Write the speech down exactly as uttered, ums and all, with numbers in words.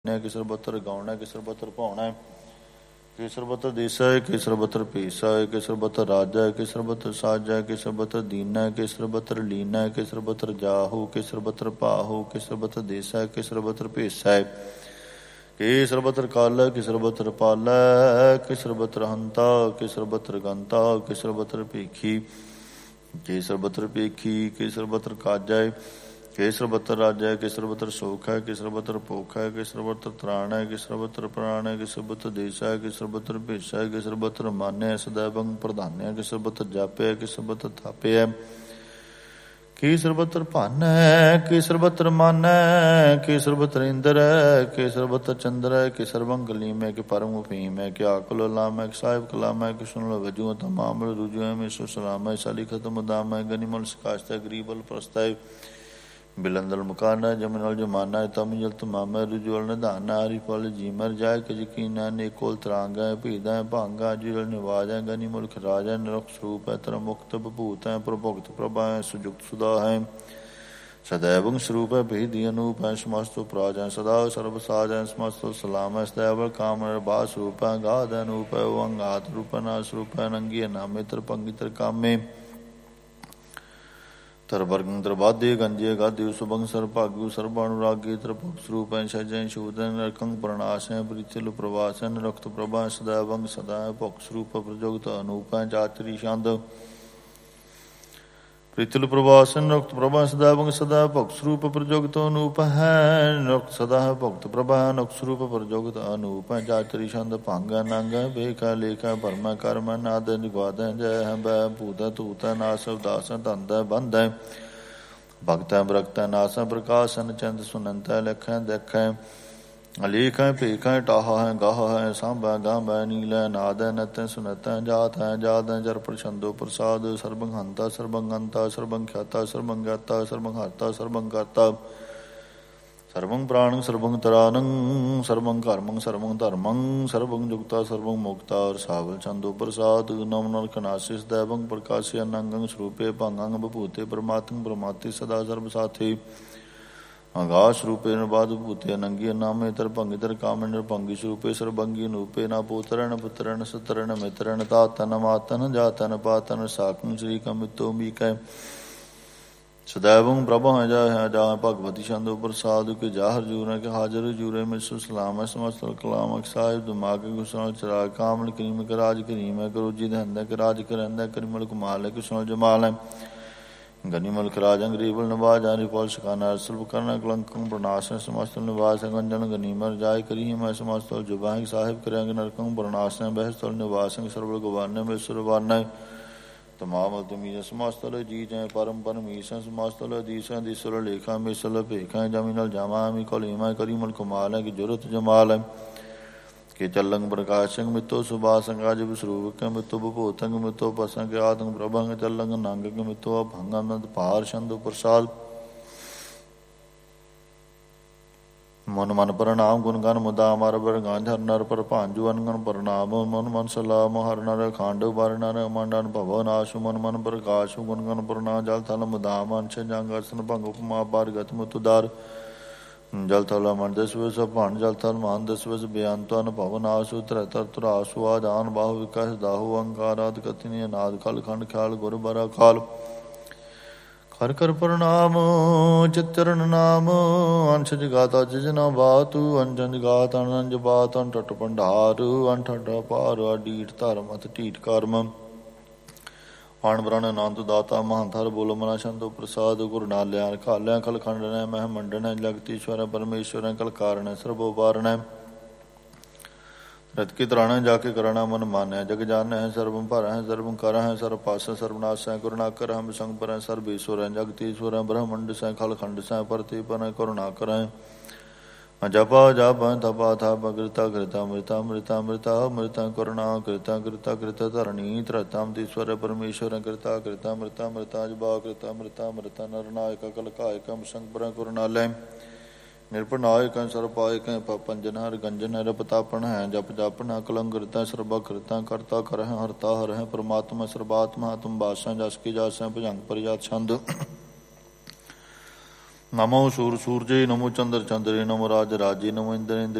ਕਿਸਰ ਬਤਰ ਗਾਉਣਾ ਕਿਸਰ ਬਤਰ ਭਾਉਣਾ ਕਿਸਰ ਬਤਰ ਦੇਸਾ ਕਿਸਰ ਬਤਰ ਭੇਸਾ ਕਿਸਰ ਬਤਰ ਰਾਜਾ ਕਿਸਰ ਬਤਰ ਸਾਜਾ ਕਿਸਰ ਬਤਰ ਦੀਨਾ ਕਿਸਰ ਬਤਰ ਲੀਨਾ ਕਿਸਰ ਬਤਰ ਜਾਹੂ ਕਿਸਰ ਬਤਰ ਭਾਹੂ ਕਿਸਰ ਬਤਰ ਦੇਸਾ ਕਿਸਰ ਬਤਰ ਭੇਸਾ ਕਿਸਰ ਬਤਰ ਕਾਲਾ ਕਿਸਰ ਬਤਰ ਪਾਲਾ ਕਿਸਰ ਬਤਰ ਹੰਤਾ ਕਿਸਰ ਬਤਰ ਗੰਤਾ ਕਿਸਰ ਬਤਰ ਭੇਖੀ ਕੇਸਰ ਬਤਰ ਭੇਖੀ ਕੇਸਰ ਬਤਰ ਕਾਜਾ ਕੇਸਰ ਬਤਰ ਰਾਜਾ ਕਿਸਰ ਬਤਰ ਸੋਖ ਹੈ ਕਿਸਰ ਬਤਰ ਭੁੱਖ ਹੈ ਕਿਸਰ ਬਤਰ ਤਰਾਣ ਹੈ ਕਿਸਰ ਬਤਰ ਪ੍ਰਾਣ ਹੈ ਕਿਸਰ ਬਤਰ ਦੇਸਾ ਹੈ ਕਿਸਰ ਬਤਰ ਭੇਸਾ ਹੈ ਕਿਸਰ ਬਤਰ ਮਾਨਿਆ ਸਦਾਬੰਗ ਪ੍ਰਧਾਨਿਆ ਕਿਸਰ ਬਤਰ ਜਾਪਿਆ ਕਿਸਰ ਬਤਰ ਥਾਪਿਆ ਕੇਸਰ ਬਤਰ ਭੰਨ ਹੈ ਕੇਸਰ ਬਤਰ ਮਨ ਹੈ ਕੇਸਰ ਬਤਰ ਇੰਦਰ ਹੈ ਕੇਸਰ ਬਤਰ ਚੰਦਰ ਹੈ ਕਿਸਰ ਬੰਗ ਕਲੀਮ ਹੈ ਕਿ ਪਰਮ ਫੀਮ ਹੈ ਕਿ ਆਕਲ ਲਾਮ ਹੈ ਕਿ ਸਾਹਿਬ ਕਲਾਮ ਹੈ ਕਿ ਸੁਣ ਵਜੂ ਤਮਾਮ ਰੁਜੂ ਹੈ ਮੇਸੋ ਸਲਾਮ ਹੈ ਸਾਲੀ ਖਤਮ ਦਾਮ ਹੈ ਗਨੀਮਲ ਸਕਾਸ਼ਤ ਹੈ ਗਰੀਬਲ ਪ੍ਰਸਤਾ ਹੈ ਬਿਲੰਦਲ ਮਕਾਨਾ ਜਮਨਲ ਜਮਾਨਾ ਤਮ ਜਲ ਤਮਾਮਾ ਰੁਜਵਲ ਨਿਧਾਨਾ ਹਰੀ ਫਲ ਜੀਮਰ ਜਾਇ ਕਿ ਯਕੀਨਾ ਨੇਕੋਲ ਤਰਾਂਗਾ ਭੇਦਾ ਭਾਂਗਾ ਜਿਲ ਨਿਵਾਜ ਹੈ ਗਨੀ ਮੁਲਖ ਰਾਜਾ ਨਰਕ ਸਰੂਪ ਹੈ ਤਰ ਮੁਕਤ ਬਭੂਤ ਹੈ ਪ੍ਰਭੁਗਤ ਪ੍ਰਭਾ ਹੈ ਸੁਜੁਗਤ ਸੁਦਾ ਹੈ ਸदैवं ਸਰੂਪ ਹੈ ਭੇਦੀ ਅਨੂਪ ਹੈ ਸਮਸਤੋ ਪ੍ਰਾਜ ਹੈ ਸਦਾ ਸਰਬ ਸਾਜ ਹੈ ਸਮਸਤੋ ਸਲਾਮ ਹੈ ਸदैवल ਕਾਮ ਬਾਸ ਰੂਪ ਹੈ ਗਾਧ ਅਨੂਪ ਹੈ ਅੰਗਾਤ ਰੂਪ ਨਾ ਸਰੂਪ ਹੈ ਨੰਗੀ ਨਾਮੇ ਤਰ ਪੰਗਿਤਰ ਕਾਮੇ ਤਰ ਵਰਗੰ ਤਰ ਬਾਧੇ ਗੰਜੇ ਗਾਧੇ ਸੁਭੰਗ ਸਰ ਭਾਗੂ ਸਰਬਾਨੁਰਾਗੇ ਤਰ ਭੁਗ ਸਰੂਪ ਹੈ ਸਜੈ ਸ਼ੂਦਨ ਨਰਕੰਗ ਪ੍ਰਣਾਸ ਹੈ ਪ੍ਰੀਤਿਲ ਪ੍ਰਵਾਸ ਹੈ ਨਰਕਤ ਪ੍ਰਭਾ ਸਦਾ ਵੰਗ ਸਦਾ ਭੁਗ ਸਰੂਪ ਪ੍ਰਜੋਗਤ ਅਨੂਪ ਹੈ ਚਾਤਰੀ ਛੰਦ ਪ੍ਰੀਤਿਲ ਪ੍ਰਵਾਸ ਨਰਕਤ ਪ੍ਰਭਾ ਸਦਾ ਵੰਗ ਸਦਾ ਭੁਗ ਸਰੂਪ ਪ੍ਰਜੋਗਤ ਅਨੂਪ ਹੈ ਨਰਕਤ ਸਦਾ ਹੈ ਭੁਗਤ ਪ੍ਰਭਾ ਨਰਕ ਸਰੂਪ ਪ੍ਰਜੋਗਤ ਅਨੂਪ ਹੈ ਚਾਤਰੀ ਛੰਦ ਭੰਗ ਨੰਗ ਵੇਖਾ ਲੇਖਾ ਭਰਮਾ ਕਰਮ ਨਾਦ ਨਿਗਵਾਦ ਜੈ ਹੰਬੈ ਭੂਤ ਧੂਤ ਨਾਸ ਉਦਾਸ ਧੰਦ ਬੰਧ ਭਗਤਾ ਬਰਕਤਾ ਨਾਸਾ ਪ੍ਰਕਾਸ਼ਨ ਚੰਦ ਸੁਨੰਤਾ ਲਖੈ ਦੇਖੈ ਅਲੇਖੈ ਭੇਖੈ ਟਾਹਾ ਹੈ ਗਾਹ ਹੈ ਸਾਂਭਾ ਗਾਂਭੈ ਨੀਲਾ ਨਾਦ ਨਤ ਸੁਨਤਾ ਜਾਤ ਹੈ ਜਾਤ ਜਰ ਪ੍ਰਛੰਦੋ ਪ੍ਰਸਾਦ ਸਰਬੰ ਹੰਤਾ ਸਰਬੰ ਅੰਤਾ ਸਰਬੰ ਖਿਆਤਾ ਸਰਬੰ ਗਿਆਤਾ ਸਰਬੰ ਹਰਤਾ ਸਰਬੰ ਕਰਤਾ ਸਰਬੰ ਪ੍ਰਾਣੰ ਸਰਬੰ ਤਰਾਨੰ ਸਰਬੰ ਕਰਮੰ ਸਰਬੰ ਧਰਮੰ ਸਰਬੰ ਜੁਗਤਾ ਸਰਬੰ ਮੁਕਤਾ ਰਸਾਵਲ ਚੰਦੋ ਪ੍ਰਸਾਦ ਨਮ ਨਰਕ ਨਾਸਿਸ ਦੈਵੰ ਪ੍ਰਕਾਸ਼ਿ ਅਨੰਗੰ ਸਰੂਪੇ ਭੰਗੰ ਬਭੂਤੇ ਪਰਮਾਤਮ ਪਰਮਾਤੀ ਸਦਾ ਸਰਬ ਸਾਥੀ ਆਗਾਸ ਰੂਪੇ ਨਿਰਬਾਦ ਭੂਤੇ ਅਨੰਗੀ ਨਾਮੇ ਤਰ ਭੰਗੀ ਤਰ ਕਾਮ ਨਿਰਭੰਗੀ ਸਰੂਪੇ ਸਰਬੰਗੀ ਨੂਪੇ ਨਾ ਪੋਤਰਣ ਪੁੱਤਰਣ ਸਤਰਣ ਮਿਤਰਣ ਤਾਤਨ ਮਾਤਨ ਜਾਤਨ ਪਾਤਨ ਸਾਕੰ ਸ੍ਰੀ ਕਮਿਤੋ ਮੀਕੈ ਸदैवं ਪ੍ਰਭਾ ਜਾ ਹੈ ਜਾ ਭਗਵਤੀ ਛੰਦੋ ਪ੍ਰਸਾਦ ਕੇ ਜਾਹਰ ਜੂਰ ਕੇ ਹਾਜ਼ਰ ਜੂਰੇ ਮਿਸੁ ਸਲਾਮ ਸਮਸਤ ਕਲਾਮ ਸਾਹਿਬ ਦਿਮਾਗ ਗੁਸਲ ਚਰਾ ਕਾਮਲ ਕਰੀਮ ਕੇ ਰਾਜ ਕਰੀਮ ਹੈ ਕਰੋਜੀ ਦਹੰਦਾ ਕੇ ਰਾਜ ਕਰੰਦਾ ਕਰੀਮਲ ਕੁਮਾਲ ਹੈ ਕੁਸਲ ਜਮਾਲ ਹੈ ਗਨੀਮਲ ਖਰਾਜ ਅੰਗਰੀਬਲ ਨਵਾਜ ਆਰੀ ਪੌਲ ਸ਼ਕਾਨਾ ਸਰਬ ਕਰਨਾ ਕਲੰਕੰ ਪ੍ਰਣਾਸ ਸਮਸਤ ਨਿਵਾਸ ਗੰਜਨ ਗਨੀਮਰ ਜਾਇ ਕਰੀ ਮੈਂ ਸਮਸਤ ਜੁਬਾਹਿ ਸਾਹਿਬ ਕਰਾਂਗੇ ਨਰਕੰ ਪ੍ਰਣਾਸ ਬਹਿਸਤਲ ਨਿਵਾਸ ਸਰਬਲ ਗਵਾਨ ਮੇ ਸੁਰਵਾਨ ਤਮਾਮ ਤਮੀਜ ਸਮਸਤਲ ਜੀ ਜੈ ਪਰਮ ਪਰਮੀਸ਼ ਸਮਸਤਲ ਅਦੀਸਾਂ ਦੀ ਸੁਰ ਲੇਖਾ ਮਿਸਲ ਭੇਖਾਂ ਜਮੀਨਲ ਜਾਮਾ ਮੀ ਕੋਲੀਮਾ ਕਰੀਮਲ ਕਮਾਲ ਹੈ ਕਿ ਜੁਰਤ ਜਮਾਲ ਹੈ ਕਿ ਚੱਲੰਗ ਪ੍ਰਕਾਸ਼ੰ ਮਿੱਤੋ ਸੁਭਾਸੰਗ ਅਜਬ ਸਰੂਪ ਕੇ ਮਿੱਤੋ ਬਭੂਤੰਗ ਮਿੱਤੋ ਪਸੰਗ ਆਦੰਗ ਪ੍ਰਭੰਗ ਚੱਲੰਗ ਨੰਗ ਮਿੱਤੋ ਭੰਗਮਦ ਭਾਰ ਛੰਦੋ ਪ੍ਰਸਾਦ ਮਨ ਮਨ ਪ੍ਰਣਾਮ ਗੁਣ ਗਨ ਮੁਦਾ ਮਰ ਬਰ ਗਾਂਝ ਹਰ ਨਰ ਪਰ ਭਾਂਜੂ ਅਨਗਨ ਪ੍ਰਣਾਮ ਮਨ ਮਨ ਸਲਾਮ ਹਰ ਨਰ ਖਾਂਡ ਬਰ ਨਰ ਮੰਡਨ ਭਵਨ ਆਸ਼ੂ ਮਨ ਮਨ ਪ੍ਰਕਾਸ਼ ਗੁਣ ਗਨ ਪ੍ਰਣਾ ਜਲ ਥਲ ਮੁਦਾਮ ਅੰਸ਼ ਜੰਗ ਅਸਨ ਭੰਗ ਉਪਮਾ ਬਾਰ ਗਤ ਮੁਤੁਦਾਰ ਜਲ ਥਲ ਮਨ ਦਸਵ ਸਭ ਭਾਂਡ ਜਲ ਥਲ ਮਾਨ ਦਸਵ ਬਿਆੰਤਨ ਭਵਨ ਆਸੂ ਤਰ ਤਰ ਤਰਾਸੂ ਆਦਾਨ ਬਾਹੂ ਵਿਕਾਸ ਦਾਹੂ ਅੰਕਾਰਾਦ ਕਤਿਨੀ ਅਨਾਦ ਖਲ ਖੰਡ ਖਿਆਲ ਗੁਰ ਬਰਾ ਖਾਲ ਹਰ ਕਰ ਪ੍ਰਣਾਮ ਚਿਤਰਨ ਨਾਮ ਅੰਸ਼ ਜਗਾਤਾ ਜਿਜਨਾ ਬਾਤੂ ਅੰਜਨ ਜਗਾਤ ਅਨੰਜ ਬਾਤ ਅੰਠ ਭੰਡਾਰ ਅੰਠ ਪਾਰ ਢੀਠ ਧਰਮ ਅਤ ਢੀਠ ਕਰਮ ਆਣ ਬਰਨ ਆਨੰਦ ਦਾਤਾ ਮਹੰਥਰ ਬੋਲ ਮਨਾ ਸ਼ੰਦੋ ਪ੍ਰਸਾਦ ਗੁਰ ਨਾਲਿਆ ਖਾਲਿਆ ਖਲ ਖੰਡਨੈ ਮਹਿ ਮੰਡਨੈ ਜਗਤੀਸ਼ਵਰ ਪਰਮੇਸ਼ਵਰ ਕਲ ਕਾਰਣ ਸਰਬੋ ਵਾਰਣੈ ਰਤ ਕੀ ਤਰਾਣਾ ਜਾ ਕੇ ਕਰਣਾ ਮਨ ਮਾਨੈ ਜਗ ਜਾਣੈ ਹੈ ਸਰਬੰ ਭਰ ਹੈ ਸਰਬੰ ਕਰ ਹੈ ਸਰਬ ਪਾਸ ਸਰਬਨਾਸ਼ ਹੈ ਗੁਰਨਾਕਰ ਹਮ ਸੰਗ ਪਰ ਸਰਬੇਸ਼ਵਰ ਹੈ ਜਗਤੀਸ਼ਵਰ ਹੈ ਬ੍ਰਹਮੰਡ ਸੈ ਖਲ ਖੰਡ ਸੈ ਪਰਤੀ ਪਰ ਕਰੁਣਾਕਰ ਹੈ ਜਪਾ ਜਪ ਤਪਾ ਥਪ ਅਗ੍ਰਿਤਾ ਗ੍ਰਿਤਾ ਮ੍ਰਿਤਾ ਮ੍ਰਿਤਾ ਮ੍ਰਿਤਾ ਮ੍ਰਿਤਾ ਕਰੁਣਾ ਕ੍ਰਿਤਾ ਕ੍ਰਿਤਾ ਕ੍ਰਿਤ ਧਰਣੀ ਧਰਤਮ ਦੀਸ਼ਵਰ ਪਰਮੇਸ਼ਵਰ ਕ੍ਰਿਤਾ ਕ੍ਰਿਤਾ ਮ੍ਰਿਤਾ ਮ੍ਰਿਤਾ ਜਬਾ ਕ੍ਰਿਤਾ ਮ੍ਰਿਤਾ ਮ੍ਰਿਤਾ ਨਰਨਾਇਕ ਕਲ ਕਾਇਕਮ ਸੰਗ ਪਰ ਕਰੁਣਾਲੈ ਨਿਰਪਨਾਇਕ ਸਰਪਾਇਕ ਪੰਜਨ ਹਰ ਗੰਜਨ ਹਰ ਪਤਾਪਨ ਹੈ ਜਪ ਜਪਨ ਕਲੰਗਰਤਾ ਸਰਬਾ ਕਰਤਾ ਕਰਤਾ ਕਰ ਹੈ ਹਰਤਾ ਹਰ ਹੈ ਪਰਮਾਤਮਾ ਸਰਬਾਤਮਾ ਤੁਮ ਬਾਸਾਂ ਜਸ ਕੀ ਜਾਸਾਂ ਭੁਜੰਗ ਪਰਿਜਾਤ ਛੰਦ ਨਮੋ ਸੂਰ ਸੂਰਜੇ ਨਮੋ ਚੰਦਰ ਚੰਦਰੇ ਨਮੋ ਰਾਜ ਰਾਜੇ ਨਮੋ ਇੰਦਰ ਇੰਦਰੇ